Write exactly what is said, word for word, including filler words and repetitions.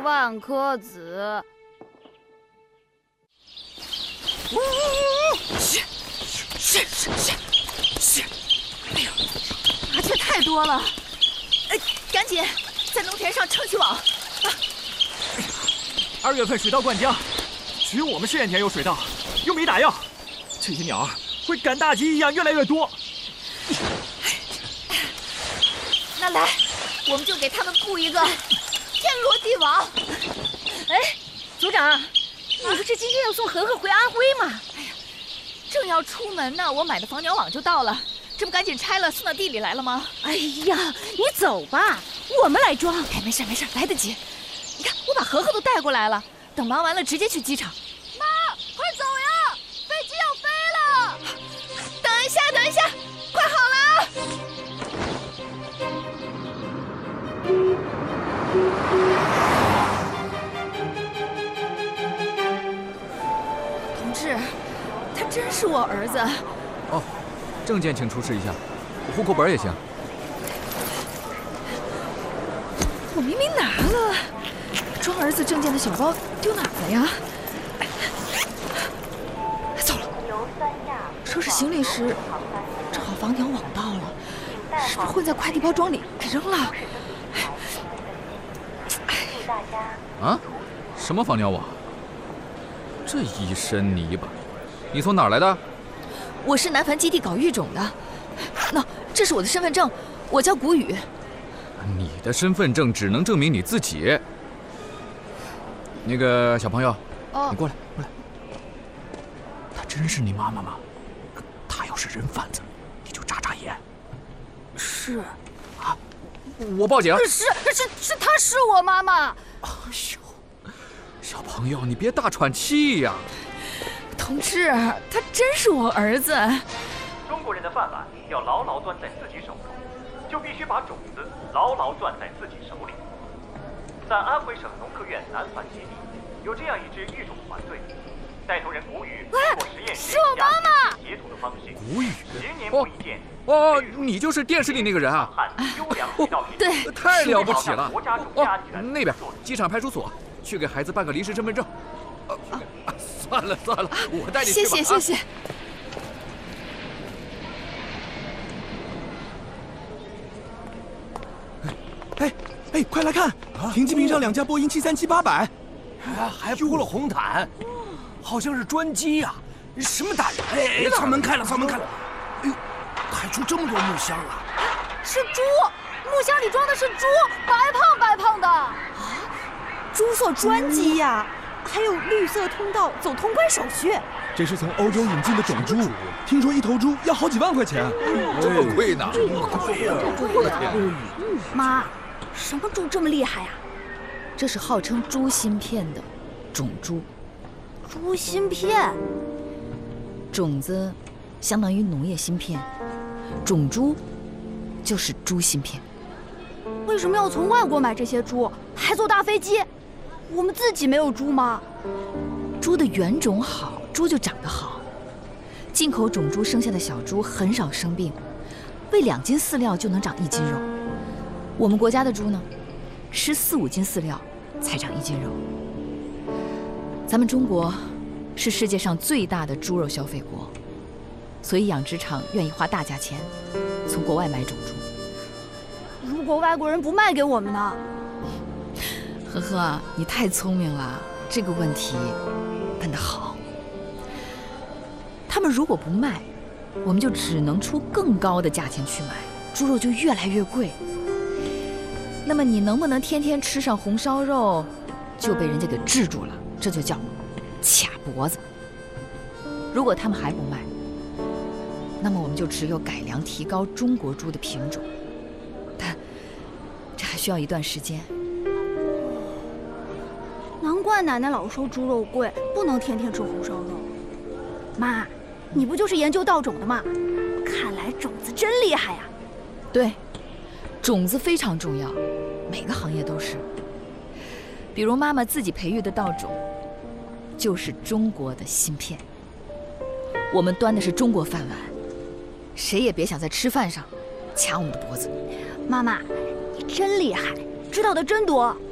万颗子。 是是是是是！哎呀， 麻雀太多了，哎，赶紧在农田上撑起网。啊！ 哎呀，二月份水稻灌浆，只有我们试验田有水稻，又没打药，这些鸟儿会赶大集一样越来越多。 那来，我们就给他们布一个天罗地网。 哎，组长，你不是今天要送禾禾回安徽吗？ 哎呀，正要出门呢，我买的防鸟网就到了，这不赶紧拆了送到地里来了吗？ 哎呀，你走吧，我们来装。 哎，没事没事，来得及。你看，我把禾禾都带过来了，等忙完了直接去机场。妈，快走呀，飞机要飞了！等一下，等一下，快好了！同志，他真是我儿子。 哦，证件请出示一下，户口本也行。 我明明拿了，装儿子证件的小包丢哪了呀？糟了，收拾行李时正好防鸟网到了，是不是混在快递包装里给扔了？ 啊？什么防鸟网？这一身泥巴，你从哪儿来的？ 我是南繁基地搞育种的。那、no, 这是我的身份证，我叫谷雨。 你的身份证只能证明你自己。那个小朋友， 哦、 你过来，过来。她真是你妈妈吗？她要是人贩子，你就眨眨眼。 是。 啊，我报警。 是是是，她是我妈妈。 哎呦，小朋友，你别大喘气呀！ 同志，他真是我儿子。 中国人的饭碗要牢牢攥在自己手中，就必须把种子牢牢攥在自己手里。在安徽省农科院南繁基地，有这样一支育种团队，带头人谷雨通过实验室是我妈妈截图的方式， 谷雨， 十年不一见。 哦，你就是电视里那个人啊！ 哦， 对， 太了不起了！哦，那边机场派出所，去给孩子办个临时身份证。呃啊，算了算了，我带你去吧。 谢谢谢谢。 哎哎，快来看，停机坪上两架波音七三七八百， 还还铺了红毯，好像是专机呀！什么大人？哎，舱门开了，舱门开了。哎呦，抬出这么多木箱啊！ 是猪，木箱里装的是猪，白胖白胖的。啊， 猪做专机呀，还有绿色通道走通关手续。 这是从欧洲引进的种猪，听说一头猪要好几万块钱。 这么贵呢？ 这么贵呀！ 我的天！妈，什么猪这么厉害呀？ 这是号称猪芯片的种猪。 猪芯片？ 种子相当于农业芯片，种猪就是猪芯片。 为什么要从外国买这些猪，还坐大飞机？我们自己没有猪吗？ 猪的原种好，猪就长得好。进口种猪生下的小猪很少生病，喂两斤饲料就能长一斤肉。我们国家的猪呢，吃四五斤饲料才长一斤肉。咱们中国是世界上最大的猪肉消费国，所以养殖场愿意花大价钱从国外买种猪。 如果外国人不卖给我们呢？ 呵呵，你太聪明了，这个问题问得好。他们如果不卖，我们就只能出更高的价钱去买，猪肉就越来越贵。那么你能不能天天吃上红烧肉，就被人家给制住了，这就叫卡脖子。如果他们还不卖，那么我们就只有改良提高中国猪的品种，但这还需要一段时间。 难怪奶奶老说猪肉贵，不能天天吃红烧肉。妈，你不就是研究稻种的吗？看来种子真厉害呀。 对，种子非常重要，每个行业都是。比如妈妈自己培育的稻种，就是中国的芯片。我们端的是中国饭碗，谁也别想在吃饭上卡我们的脖子。 妈妈，你真厉害，知道的真多。